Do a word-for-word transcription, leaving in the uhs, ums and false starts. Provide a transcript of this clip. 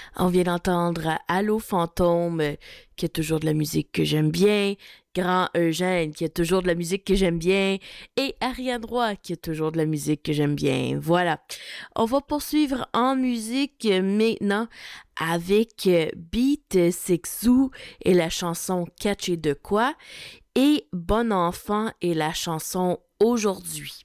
On vient d'entendre Allô Fantôme, euh, qui est toujours de la musique que j'aime bien, Grand Eugène, qui est toujours de la musique que j'aime bien, et Ariane Roy, qui est toujours de la musique que j'aime bien. Voilà. On va poursuivre en musique euh, maintenant avec euh, Beat Sexou et la chanson Catcher de quoi, et Bon Enfant et la chanson Aujourd'hui.